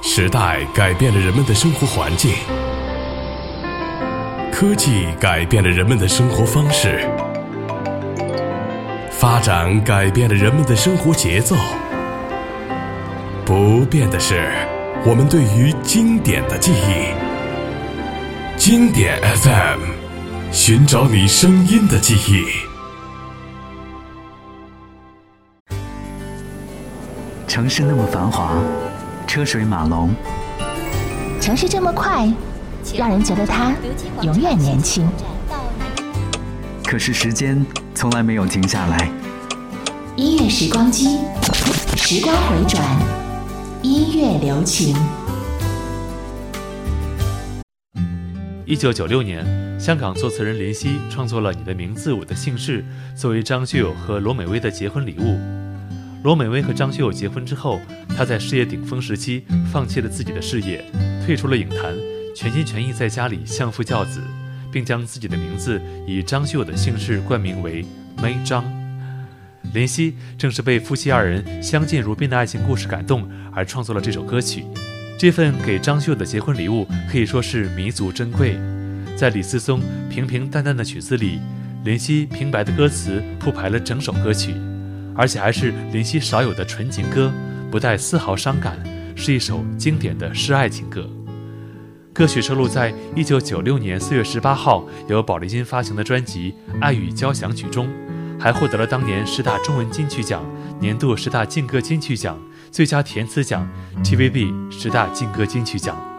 时代改变了人们的生活环境，科技改变了人们的生活方式，发展改变了人们的生活节奏。不变的是我们对于经典的记忆。经典 FM， 寻找你声音的记忆。 城市那么繁华，车水马龙， 城市这么快，让人觉得它永远年轻。 可是时间从来没有停下来。 音乐时光机，时光回转，音乐留情。 1996年，香港作词人林夕创作了《你的名字我的姓氏》，作为张学友和罗美薇的结婚礼物。罗美薇和张学友结婚之后，他在事业顶峰时期放弃了自己的事业，退出了影坛，全心全意在家里相夫教子，并将自己的名字以张学友的姓氏冠名为梅张。林夕正是被夫妻二人相敬如宾的爱情故事感动而创作了这首歌曲。这份给张学友的结婚礼物可以说是弥足珍贵。在李思松平平淡淡的曲子里，林夕平白的歌词铺排了整首歌曲，而且还是林夕少有的纯情歌，不带丝毫伤感，是一首经典的诗爱情歌。歌曲收录在1996年4月18号由宝丽金发行的专辑《爱与交响曲》中，还获得了当年10大中文金曲奖、年度10大劲歌金曲奖、最佳填词奖、TVB10大劲歌金曲奖。